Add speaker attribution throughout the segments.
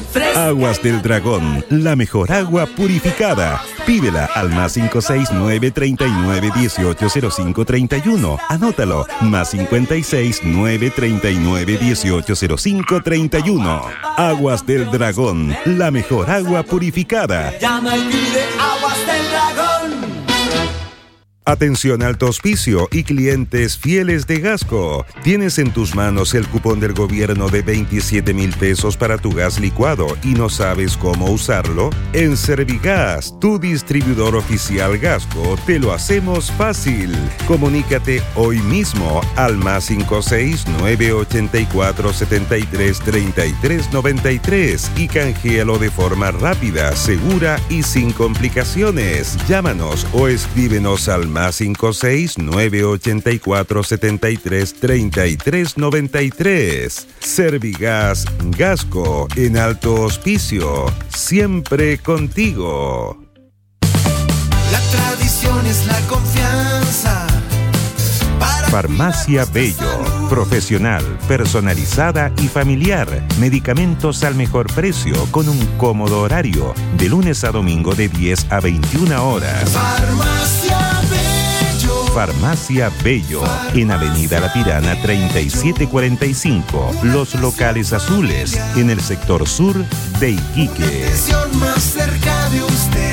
Speaker 1: Aguas del Dragón, la mejor agua purificada. Pídela al +569 39 18 05 31. Anótalo, +569 39 18 05 31. Aguas del Dragón, la mejor agua purificada.
Speaker 2: Llama y pide Aguas del Dragón.
Speaker 1: Atención Alto Hospicio y clientes fieles de Gasco. Tienes en tus manos el cupón del gobierno de 27,000 pesos para tu gas licuado y no sabes cómo usarlo. En Servigas, tu distribuidor oficial Gasco, te lo hacemos fácil. Comunícate hoy mismo al +56 984 73 33 93 y canjealo de forma rápida, segura y sin complicaciones. Llámanos o escríbenos al +56 984 73 33 93. Servigas Gasco en Alto Hospicio, siempre contigo.
Speaker 2: La tradición es la confianza.
Speaker 1: Farmacia Bello, profesional, personalizada y familiar. Medicamentos al mejor precio con un cómodo horario, de lunes a domingo de 10 a 21 horas. Farmacia Bello, en Avenida La Tirana 3745, Los Locales Azules, en el sector sur de Iquique.
Speaker 2: Más cerca de usted.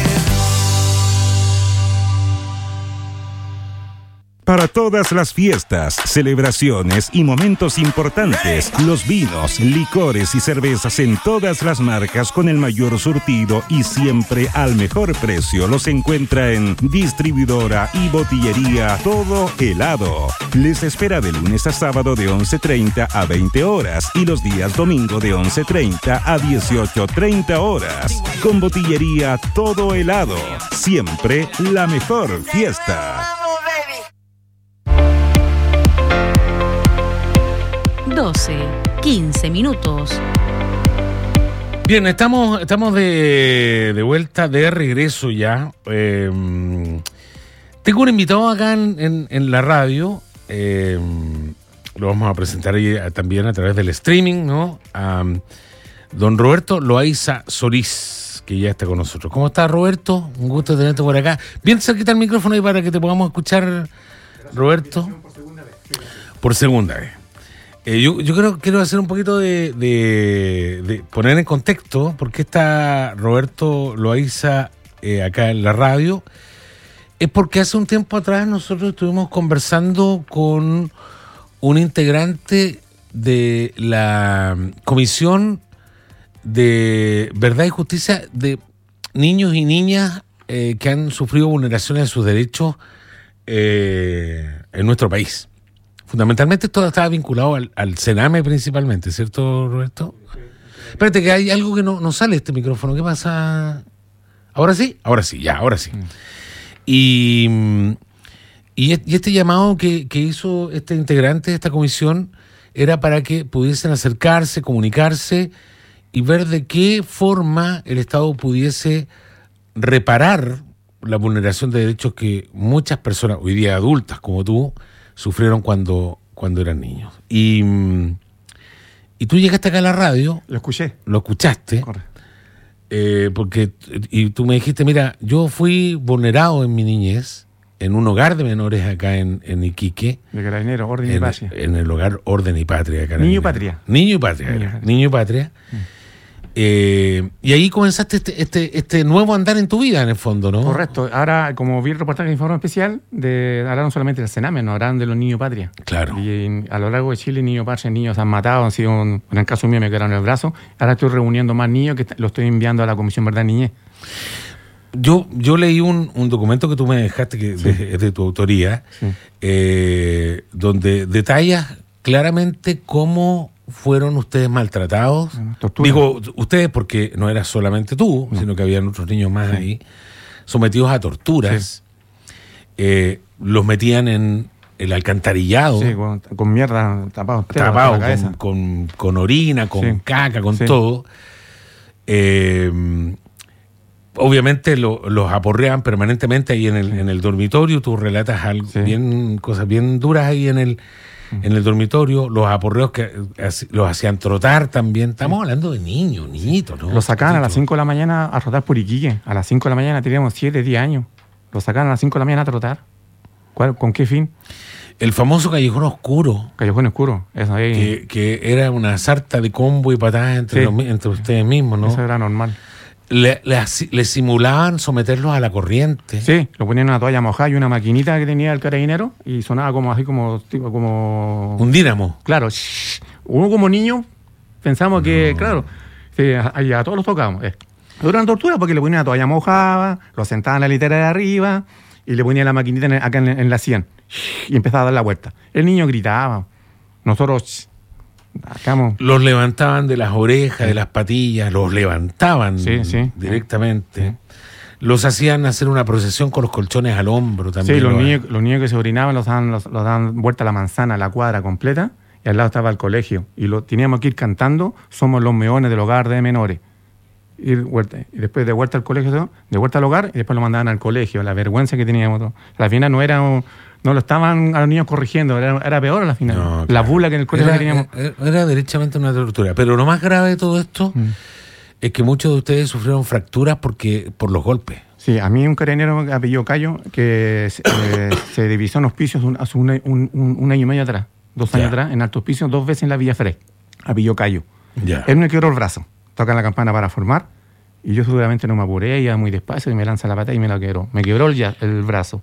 Speaker 1: Para todas las fiestas, celebraciones y momentos importantes, los vinos, licores y cervezas en todas las marcas con el mayor surtido y siempre al mejor precio los encuentra en Distribuidora y Botillería Todo Helado. Les espera de lunes a sábado de 11:30 a 20 horas y los días domingo de 11:30 a 18:30 horas. Con Botillería Todo Helado, siempre la mejor fiesta.
Speaker 3: 12:15 minutos.
Speaker 4: Bien, estamos de vuelta, de regreso ya. Tengo un invitado acá en la radio. Lo vamos a presentar ahí también a través del streaming, ¿no? A don Roberto Loaiza Solís, que ya está con nosotros. ¿Cómo estás, Roberto? Un gusto tenerte por acá. Bien cerquita el micrófono ahí para que te podamos escuchar, Roberto. Por segunda vez. Yo quiero hacer un poquito de poner en contexto por qué está Roberto Loaiza acá en la radio. Es porque hace un tiempo atrás nosotros estuvimos conversando con un integrante de la Comisión de Verdad y Justicia de niños y niñas que han sufrido vulneraciones de sus derechos en nuestro país. Fundamentalmente todo estaba vinculado al Sename principalmente, ¿cierto, Roberto? Espérate, que hay algo que no sale este micrófono. ¿Qué pasa? ¿Ahora sí? Ahora sí. Y este llamado que hizo este integrante de esta comisión era para que pudiesen acercarse, comunicarse y ver de qué forma el Estado pudiese reparar la vulneración de derechos que muchas personas, hoy día adultas como tú, sufrieron cuando eran niños. Y tú llegaste acá a la radio.
Speaker 5: Lo
Speaker 4: escuchaste.
Speaker 5: Correcto.
Speaker 4: Y tú me dijiste, mira, yo fui vulnerado en mi niñez en un hogar de menores acá en Iquique.
Speaker 5: De Carabineros, Orden y Patria.
Speaker 4: En el hogar Orden y Patria.
Speaker 5: Niño y Patria.
Speaker 4: Niño y Patria. Y ahí comenzaste este nuevo andar en tu vida, en el fondo, ¿no?
Speaker 5: Correcto. Ahora, como vi el reportaje de Informe Especial, hablaron solamente del Sename, no hablaron de los niños patria.
Speaker 4: Claro.
Speaker 5: Y a lo largo de Chile, niños patria, niños han matado, han sido un gran caso mío, me quedaron en el brazo. Ahora estoy reuniendo más niños que los estoy enviando a la Comisión Verdad y Niñez.
Speaker 4: Yo leí un documento que tú me dejaste, que sí, es de tu autoría, sí, donde detallas claramente cómo fueron ustedes maltratados.
Speaker 5: Tortura.
Speaker 4: Digo ustedes porque no eras solamente tú, no, sino que habían otros niños más, sí, ahí, sometidos a torturas. Sí. Los metían en el alcantarillado.
Speaker 5: Sí, con mierda tapados
Speaker 4: con orina, con sí, caca, con sí, todo. Obviamente los aporreaban permanentemente ahí en el dormitorio. Tú relatas algo, sí, cosas bien duras ahí en en el dormitorio, los aporreos que los hacían trotar también. Estamos hablando de niñitos, ¿no?
Speaker 5: Los sacaban a las 5 de la mañana a trotar por Iquique. A las 5 de la mañana teníamos 7, 10 años. Los sacaban a las 5 de la mañana a trotar. ¿Con qué fin?
Speaker 4: El famoso callejón oscuro.
Speaker 5: Callejón oscuro. Eso ahí.
Speaker 4: Que era una sarta de combo y patadas entre ustedes mismos, ¿no?
Speaker 5: Eso era normal.
Speaker 4: Le simulaban someterlos a la corriente.
Speaker 5: Sí, lo ponían en una toalla mojada y una maquinita que tenía el carabinero y sonaba como
Speaker 4: un dínamo.
Speaker 5: Claro, uno como niño pensamos que, claro, a todos los tocábamos. Era una tortura porque le ponían una toalla mojada, lo sentaban en la litera de arriba y le ponían la maquinita acá en la sien y empezaba a dar la vuelta. El niño gritaba. Nosotros...
Speaker 4: Los levantaban de las orejas, de las patillas, los levantaban directamente. Los hacían hacer una procesión con los colchones al hombro también.
Speaker 5: Sí, los niños que se orinaban los daban vuelta a la manzana, a la cuadra completa, y al lado estaba el colegio. Y teníamos que ir cantando, somos los meones del hogar de menores. Y después de vuelta al colegio, de vuelta al hogar, y después lo mandaban al colegio. La vergüenza que teníamos. La final no lo estaban a los niños corrigiendo, era peor a la final. No, la bula que en el colegio teníamos.
Speaker 4: Era derechamente una tortura. Pero lo más grave de todo esto es que muchos de ustedes sufrieron fracturas por los golpes.
Speaker 5: Sí, a mí un carabinero apellido Cayo que se divisó en hospicios hace un año y medio atrás, 2 años atrás, en Alto Hospicio, 2 veces en la Villa Frey, apellido Cayo. Él me quebró el brazo, toca la campana para formar, y yo seguramente no me apuré, iba muy despacio y me lanza la pata y me la quebró. Me quebró el brazo.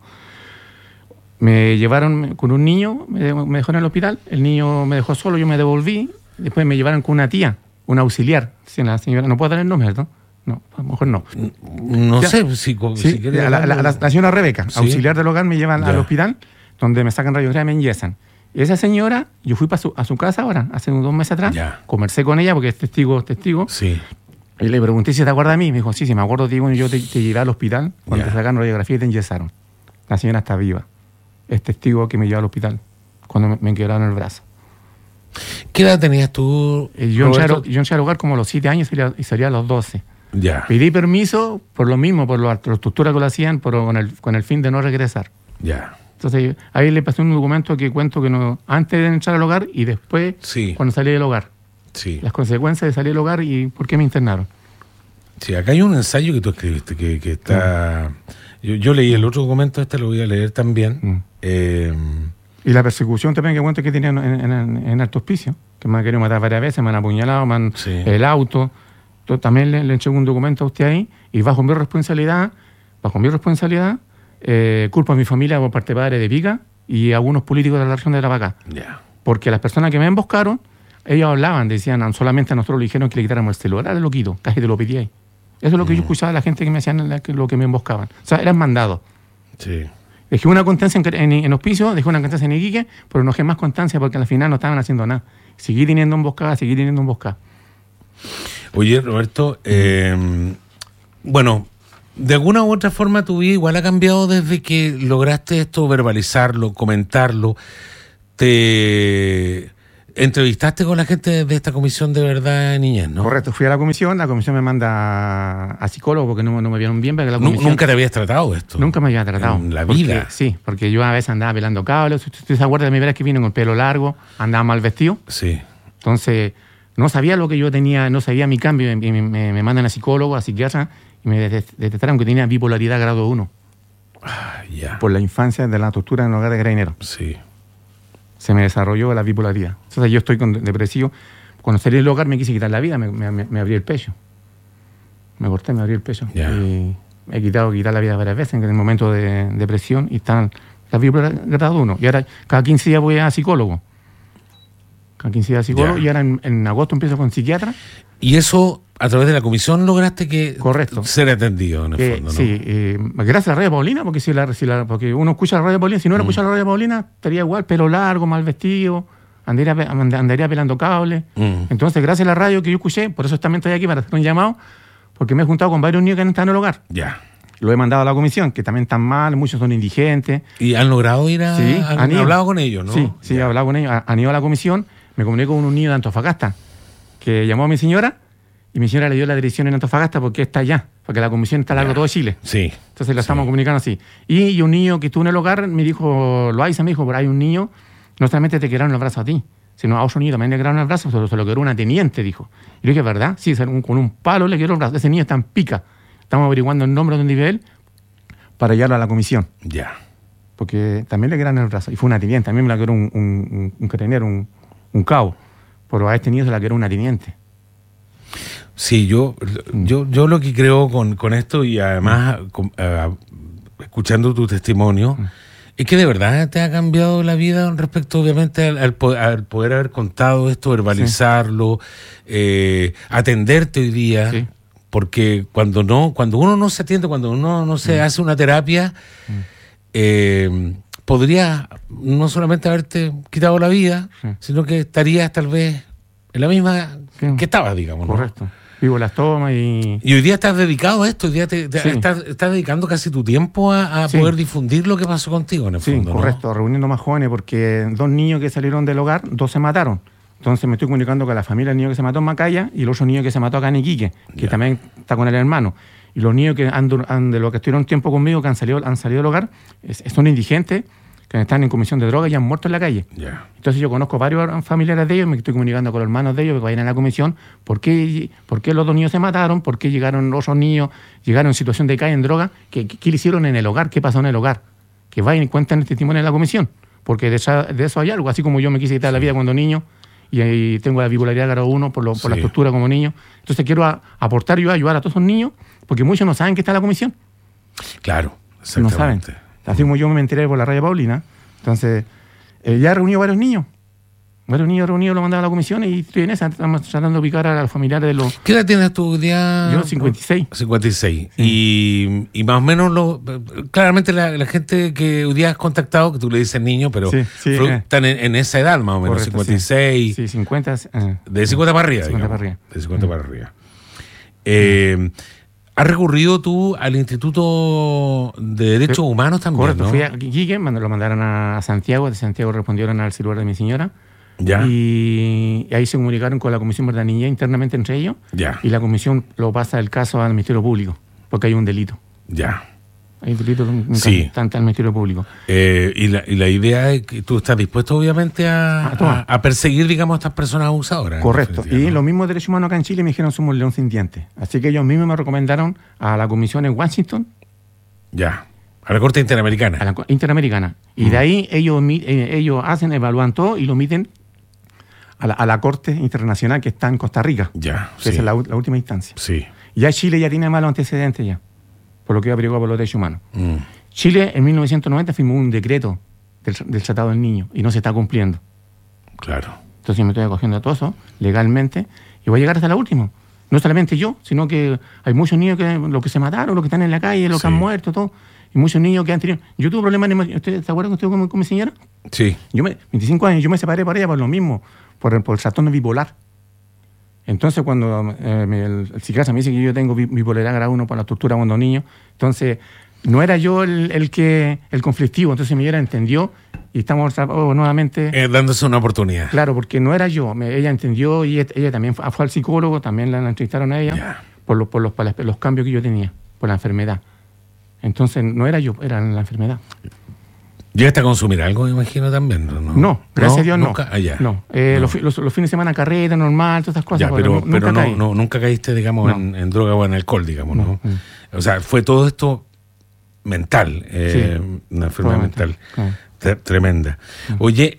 Speaker 5: Me llevaron con un niño, me dejó en el hospital, el niño me dejó solo, yo me devolví, después me llevaron con una tía, una auxiliar, si la señora, no puedo dar el nombre, ¿cierto? No, a lo mejor no.
Speaker 4: No sé si
Speaker 5: la señora Rebeca, auxiliar del hogar, me llevan al hospital, donde me sacan radiografía y me enyesan. Y esa señora, yo fui a su casa ahora, hace 2 meses atrás, conversé con ella porque es testigo.
Speaker 4: Sí.
Speaker 5: Y le pregunté si te acuerdas de mí, me dijo, sí, me acuerdo, digo, yo te llevé al hospital cuando te sacaron radiografía y te enyesaron. La señora está viva. Es testigo que me llevó al hospital cuando me quebraron el brazo.
Speaker 4: ¿Qué edad tenías tú,
Speaker 5: yo entré al hogar como a los 7 años y salía a los 12.
Speaker 4: Ya.
Speaker 5: Pedí permiso por lo mismo, por la estructura que lo hacían, con el fin de no regresar.
Speaker 4: Ya.
Speaker 5: Entonces ahí le pasé un documento que cuento que no, antes de entrar al hogar y después cuando salí del hogar.
Speaker 4: Sí.
Speaker 5: Las consecuencias de salir del hogar y por qué me internaron.
Speaker 4: Sí, acá hay un ensayo que tú escribiste que está... Yo leí el otro documento, lo voy a leer también.
Speaker 5: Y la persecución también que cuento que tenía en Alto Hospicio, que me han querido matar varias veces, me han apuñalado, el auto. También le entrego un documento a usted ahí y bajo mi responsabilidad, culpo a mi familia por parte de padre de Pica y a algunos políticos de la región de Tarapacá. Porque las personas que me emboscaron, ellos hablaban, decían, solamente a nosotros le dijeron que le quitáramos el celular, lo quito, casi te lo pedí ahí. Eso es lo que yo escuchaba de la gente que me hacían lo que me emboscaban. O sea, eran mandados.
Speaker 4: Sí.
Speaker 5: Dejé una constancia en Hospicio, dejé una constancia en Iquique, pero no dejé más constancia porque al final no estaban haciendo nada. Seguí teniendo emboscadas.
Speaker 4: Oye, Roberto, bueno, de alguna u otra forma tu vida igual ha cambiado desde que lograste esto, verbalizarlo, comentarlo. Te entrevistaste con la gente de esta comisión de verdad niñez, ¿no?
Speaker 5: Correcto, fui a la comisión me manda a psicólogo porque no me vieron bien. Porque la comisión,
Speaker 4: ¿Nunca te habías tratado esto?
Speaker 5: Nunca me había tratado.
Speaker 4: En la vida.
Speaker 5: Porque yo a veces andaba pelando cables. ¿Usted se acuerda de mi vez que vine con el pelo largo? Andaba mal vestido.
Speaker 4: Sí.
Speaker 5: Entonces, no sabía lo que yo tenía, no sabía mi cambio. Me mandan a psicólogo, a psiquiatra, y me detectaron que tenía bipolaridad grado 1. Por la infancia de la tortura en el hogar de Carabineros.
Speaker 4: Sí.
Speaker 5: Se me desarrolló la bipolaridad. Entonces yo estoy depresivo. Cuando salí del hogar me quise quitar la vida, me abrí el pecho. Me corté, me abrí el pecho. Y me he quitar la vida varias veces en el momento de depresión y están la bipolaridad grado 1. Y ahora cada 15 días voy a psicólogo. Y ahora en agosto empiezo con psiquiatra.
Speaker 4: ¿Y eso a través de la comisión lograste que ser atendido en el fondo, ¿no?
Speaker 5: Sí, gracias a la Radio Paulina, porque porque uno escucha la Radio Paulina, si no escucha la Radio Paulina, estaría igual, pelo largo, mal vestido, andaría pelando cables. Entonces, gracias a la radio que yo escuché, por eso también estoy aquí para hacer un llamado, porque me he juntado con varios niños que no están en el hogar. Lo he mandado a la comisión, que también están mal, muchos son indigentes.
Speaker 4: ¿Y han logrado ir a...?
Speaker 5: Sí,
Speaker 4: han hablado con ellos, ¿no?
Speaker 5: Sí, he hablado con ellos, han ido a la comisión. Me comuniqué con un niño de Antofagasta que llamó a mi señora y mi señora le dio la dirección en Antofagasta porque está allá, porque la comisión está a largo todo Chile.
Speaker 4: Sí.
Speaker 5: Entonces lo estamos comunicando así. Y un niño que estuvo en el hogar me dijo, Loaiza me dijo, por ahí un niño no solamente te quebraron el brazo a ti, sino a otro niño también le quebraron el brazo, se lo quebró una teniente, dijo. Y yo dije, ¿verdad? Sí, con un palo le quebró el brazo. Ese niño está en pica. Estamos averiguando el nombre de donde vive él para llevarlo a la comisión.
Speaker 4: Ya.
Speaker 5: Porque también le quebraron el brazo. Y fue una teniente, también me la quebró un carabinero, un cabo. Pero a este niño se la quebró una teniente.
Speaker 4: Sí, yo lo que creo con esto y además escuchando tu testimonio es que de verdad te ha cambiado la vida respecto obviamente al poder haber contado esto, verbalizarlo, atenderte hoy día, porque cuando uno no se atiende, cuando uno no se hace una terapia, podría no solamente haberte quitado la vida, sino que estarías tal vez en la misma que estabas, digamos, ¿no?
Speaker 5: Correcto. Vivo las tomas y
Speaker 4: hoy día estás dedicado a esto, hoy día estás dedicando casi tu tiempo a poder difundir lo que pasó contigo, en el fondo,
Speaker 5: correcto, ¿no? Reuniendo más jóvenes, porque 2 niños que salieron del hogar, 2 se mataron. Entonces me estoy comunicando con la familia del niño que se mató en Macaya y el otro niño que se mató acá en Iquique, que también está con el hermano. Y los niños que de los que estuvieron tiempo conmigo, que han salido del hogar, son indigentes, que están en comisión de drogas y han muerto en la calle. Entonces yo conozco varios familiares de ellos, me estoy comunicando con los hermanos de ellos que vayan a la comisión, ¿por qué los 2 niños se mataron? ¿Por qué llegaron los otros niños, llegaron en situación de calle en droga? ¿Qué le hicieron en el hogar? ¿Qué pasó en el hogar? Que vayan y cuenten el testimonio en la comisión, porque de eso hay algo, así como yo me quise quitar la vida cuando niño, y tengo la bipolaridad grado 1 por la estructura como niño. Entonces quiero ayudar a todos esos niños, porque muchos no saben que está la comisión.
Speaker 4: Claro, exactamente.
Speaker 5: No saben. Así como yo me enteré por la radio Paulina, entonces ya he reunido varios niños lo mandaba a la comisión y estoy en esa, estamos tratando de ubicar a los familiares de los...
Speaker 4: ¿Qué edad tienes tú día?
Speaker 5: Yo 56.
Speaker 4: 56. Sí. Y más o menos, claramente la gente que hoy día has contactado, que tú le dices niño, pero están en esa edad más o menos, correcto, 56.
Speaker 5: Sí, 50.
Speaker 4: De 50 para arriba,
Speaker 5: 50 para arriba.
Speaker 4: De 50 para arriba. ¿Has recurrido tú al Instituto de Derechos Humanos también?
Speaker 5: Correcto,
Speaker 4: ¿no?
Speaker 5: fui a Iquique, lo mandaron a Santiago, de Santiago respondieron al celular de mi señora.
Speaker 4: Ya.
Speaker 5: Y ahí se comunicaron con la Comisión de la Niñez internamente entre ellos.
Speaker 4: Ya.
Speaker 5: Y la comisión lo pasa el caso al Ministerio Público, porque hay un delito.
Speaker 4: Ya.
Speaker 5: Hay un delito tanto al Ministerio Público.
Speaker 4: Y la idea es que tú estás dispuesto, obviamente, a perseguir, digamos, a estas personas abusadoras.
Speaker 5: Correcto. Y los mismos derechos humanos acá en Chile me dijeron somos león sin dientes. Así que ellos mismos me recomendaron a la comisión en Washington.
Speaker 4: Ya. A la Corte Interamericana.
Speaker 5: A la Interamericana. Y de ahí ellos evalúan todo y lo emiten a la Corte Internacional que está en Costa Rica.
Speaker 4: Ya.
Speaker 5: Que es la última instancia.
Speaker 4: Sí.
Speaker 5: Ya Chile ya tiene malos antecedentes ya, por lo que averiguó por los derechos humanos. Chile en 1990 firmó un decreto del Tratado del Niño y no se está cumpliendo.
Speaker 4: Claro.
Speaker 5: Entonces me estoy acogiendo a todo eso legalmente y voy a llegar hasta la última. No solamente yo, sino que hay muchos niños los que se mataron, los que están en la calle, los que han muerto, todo. Y muchos niños que han tenido... Yo tuve problemas... ¿Usted se acuerda que estuve con mi señora?
Speaker 4: Sí.
Speaker 5: 25 años, yo me separé por ella por lo mismo, por el trastorno bipolar. Entonces, cuando el psiquiatra me dice que yo tengo bipolaridad grado 1 por la tortura cuando niño, entonces no era yo el conflictivo. Entonces mi señora entendió y estamos nuevamente...
Speaker 4: dándose una oportunidad.
Speaker 5: Claro, porque no era yo. Ella entendió y ella también fue al psicólogo, también la entrevistaron a ella por los cambios que yo tenía, por la enfermedad. Entonces no era yo, era la enfermedad.
Speaker 4: ¿Llegaste a consumir algo, me imagino, también?
Speaker 5: No, gracias a Dios no.
Speaker 4: Nunca,
Speaker 5: no. Los fines de semana carreta, normal, todas esas cosas.
Speaker 4: Ya, pero nunca caíste, digamos, en droga o en alcohol, digamos, ¿no? O sea, fue todo esto mental, una enfermedad mental tremenda. Oye,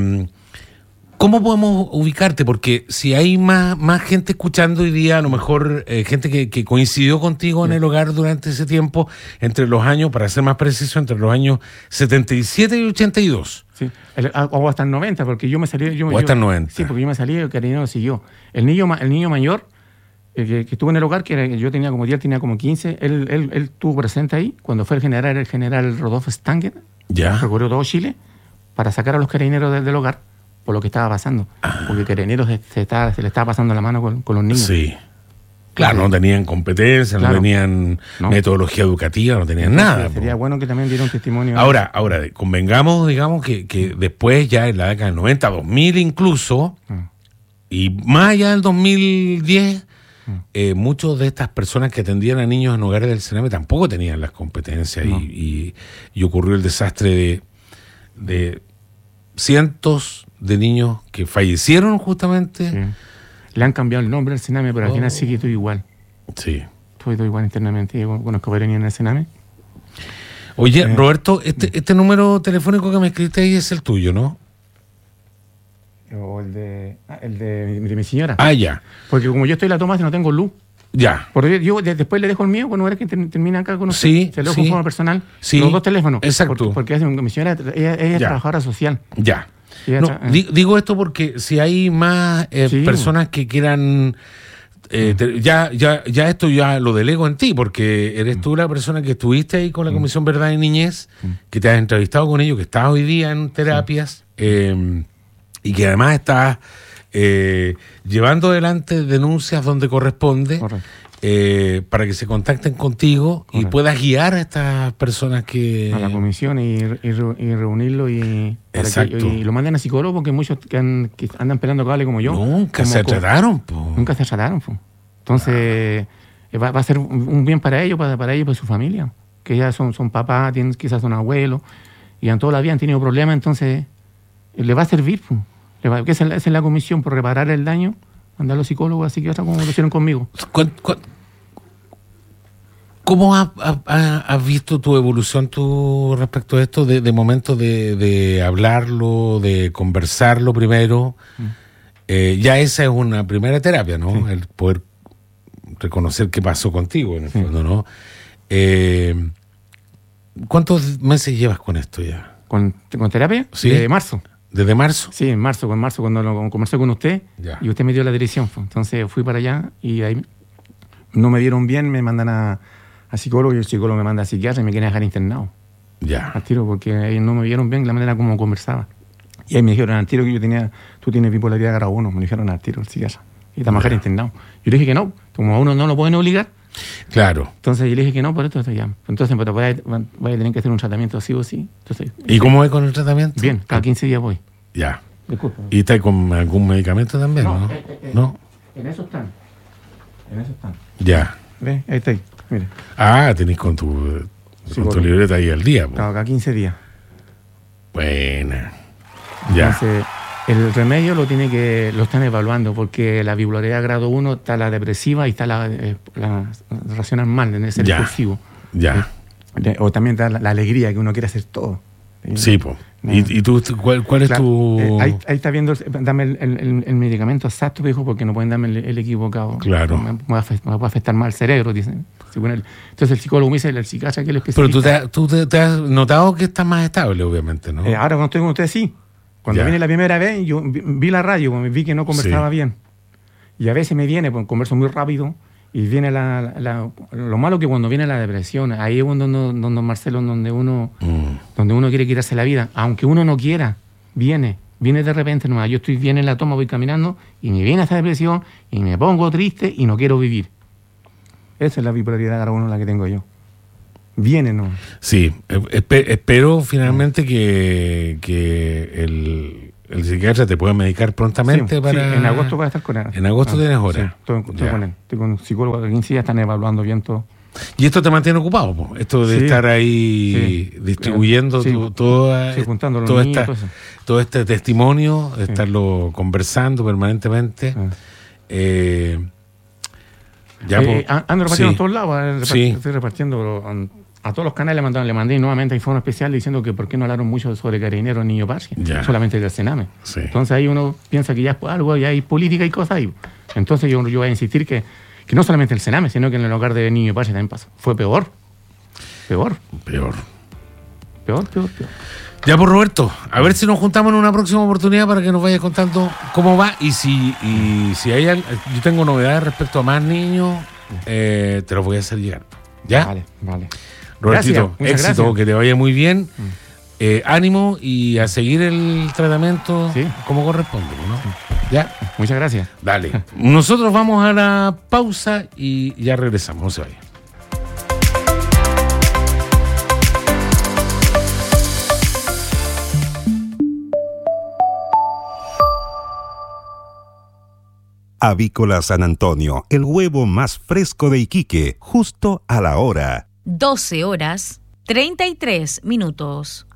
Speaker 4: ¿cómo podemos ubicarte? Porque si hay más gente escuchando hoy día, a lo mejor gente que coincidió contigo en el hogar durante ese tiempo, entre los años, para ser más preciso, entre los años 77 y 82.
Speaker 5: Sí, o hasta el 90, porque yo me salí...
Speaker 4: hasta el 90.
Speaker 5: Sí, porque yo me salí y el carabinero siguió. El niño mayor que estuvo en el hogar, que yo tenía como 10, tenía como 15, él estuvo presente ahí, cuando fue el general Rodolfo Stanger, recorrió todo Chile, para sacar a los carabineros del hogar, por lo que estaba pasando. Porque Carabineros se le estaba pasando la mano con los niños.
Speaker 4: Sí. Claro, no tenían competencia, no tenían metodología educativa, no tenían nada.
Speaker 5: Sería bueno que también diera un testimonio.
Speaker 4: Ahora, convengamos, digamos, que después, ya en la década del 90, 2000 incluso, y más allá del 2010, muchos de estas personas que atendían a niños en hogares del CENAME tampoco tenían las competencias y ocurrió el desastre de cientos de niños que fallecieron justamente.
Speaker 5: Sí. Le han cambiado el nombre al Sename, pero al final sí que estoy igual.
Speaker 4: Sí.
Speaker 5: Estoy igual internamente. Yo conozco varios niños en el Sename.
Speaker 4: Oye, Roberto, este número telefónico que me escribiste ahí es el tuyo, ¿no?
Speaker 5: O el de mi señora.
Speaker 4: Ah, ya.
Speaker 5: Porque como yo estoy en la toma, no tengo luz.
Speaker 4: Ya.
Speaker 5: Porque yo después le dejo el mío cuando era que termina acá con usted.
Speaker 4: Sí,
Speaker 5: se lo dejo en forma personal.
Speaker 4: Sí.
Speaker 5: Los dos teléfonos.
Speaker 4: Exacto.
Speaker 5: Porque mi señora, ella es trabajadora social.
Speaker 4: Ya. No, digo esto porque si hay más personas que quieran... ya esto ya lo delego en ti, porque eres tú la persona que estuviste ahí con la Comisión Verdad y Niñez, que te has entrevistado con ellos, que estás hoy día en terapias, y que además estás llevando adelante denuncias donde corresponde, para que se contacten contigo. Correcto. Y puedas guiar a estas personas que...
Speaker 5: a la comisión y reunirlo y lo manden a psicólogo, porque muchos que andan pelando cable como yo.
Speaker 4: Nunca se trataron.
Speaker 5: Entonces va a ser un bien para ellos, para ellos y para su familia, que ya son papás, quizás son abuelos, y en toda la vida han tenido problemas, entonces le va a servir. Que esa es la comisión por reparar el daño, mandar a los psicólogos, así que como lo hicieron conmigo.
Speaker 4: ¿Cómo has visto tu evolución tú respecto a esto, de momento de hablarlo, de conversarlo primero? Ya esa es una primera terapia, ¿no? Sí. El poder reconocer qué pasó contigo, en el fondo, ¿no? ¿Cuántos meses llevas con esto ya?
Speaker 5: ¿Con terapia?
Speaker 4: Sí.
Speaker 5: Desde marzo.
Speaker 4: ¿Desde marzo?
Speaker 5: Sí, en marzo, cuando lo conversé con usted,
Speaker 4: ya.
Speaker 5: Y usted me dio la dirección. Entonces fui para allá y ahí no me vieron bien, me mandan a psicólogo, y el psicólogo me manda a psiquiatra y me quieren dejar internado.
Speaker 4: Ya.
Speaker 5: Al tiro, porque ahí no me vieron bien la manera como conversaba. Y ahí me dijeron al tiro que tú tienes bipolaridad grado 1, me dijeron al tiro el psiquiatra. Y te vas a dejar internado. Yo le dije que no, como a uno no lo pueden obligar.
Speaker 4: Claro.
Speaker 5: Entonces yo le dije que no, por esto ya. Entonces, pero voy a tener que hacer un tratamiento sí o sí. Entonces,
Speaker 4: ¿y cómo es con el tratamiento?
Speaker 5: Bien, cada 15 días voy.
Speaker 4: Ya.
Speaker 5: Disculpa.
Speaker 4: ¿Y estás con algún medicamento también? No. ¿No?
Speaker 5: En eso están.
Speaker 4: Ya.
Speaker 5: ¿Ves? Ahí está ahí. Mire.
Speaker 4: Tenés con tu libreta ahí al día.
Speaker 5: Claro, cada 15 días.
Speaker 4: Buena. Ya.
Speaker 5: Entonces, el remedio lo están evaluando, porque la bipolaridad grado 1 está la depresiva y está la racional mal, en ese impulsivo.
Speaker 4: Ya.
Speaker 5: O también está la alegría, que uno quiere hacer todo.
Speaker 4: Sí, pues. ¿Y tú cuál es tu...?
Speaker 5: Ahí está viendo, dame el medicamento exacto, dijo, porque no pueden darme el equivocado.
Speaker 4: Claro.
Speaker 5: Me va a afectar mal el cerebro, dicen. Entonces el psicólogo me dice, el psiquiatra, que es el especialista.
Speaker 4: Pero tú te has notado que estás más estable, obviamente, ¿no?
Speaker 5: Ahora cuando estoy con usted, sí. Cuando vine la primera vez, yo vi la radio, vi que no conversaba bien. Y a veces me viene, pues converso muy rápido, y viene lo malo que cuando viene la depresión, ahí es donde Marcelo, donde uno quiere quitarse la vida, aunque uno no quiera, viene de repente nomás. Yo estoy bien en la toma, voy caminando, y me viene esta depresión, y me pongo triste, y no quiero vivir. Esa es la bipolaridad grado 1 la que tengo yo. Viene, ¿no?
Speaker 4: Sí, espero finalmente que el psiquiatra te pueda medicar prontamente para...
Speaker 5: Sí, en agosto voy a estar con él.
Speaker 4: En agosto tienes hora.
Speaker 5: Sí, estoy con él. Estoy con un psicólogo que 15 días están evaluando bien todo.
Speaker 4: Y esto te mantiene ocupado, po? Esto de estar ahí distribuyendo
Speaker 5: juntando los niños,
Speaker 4: todo este testimonio, de estarlo conversando permanentemente.
Speaker 5: Ando repartiendo en todos lados. Estoy repartiendo a todos los canales. Le mandé nuevamente informe especial diciendo que por qué no hablaron mucho sobre Carabineros, Niño Parche, solamente del Sename.
Speaker 4: Sí.
Speaker 5: Entonces ahí uno piensa que ya es algo, ya hay política y cosas ahí. Entonces yo voy a insistir que no solamente el Sename, sino que en el hogar de Niño Parche también pasó. Fue peor.
Speaker 4: Ya, pues, Roberto, a ver si nos juntamos en una próxima oportunidad para que nos vayas contando cómo va y si hay yo tengo novedades respecto a más niños, te los voy a hacer llegar. ¿Ya?
Speaker 5: Vale.
Speaker 4: Robertito,
Speaker 5: gracias,
Speaker 4: éxito, que te vaya muy bien. Ánimo y a seguir el tratamiento como corresponde, ¿no? ¿Ya?
Speaker 5: Muchas gracias.
Speaker 4: Dale. Nosotros vamos a la pausa y ya regresamos. No se vaya.
Speaker 1: Avícola San Antonio, el huevo más fresco de Iquique, justo a la hora.
Speaker 3: 12 horas, 33 minutos.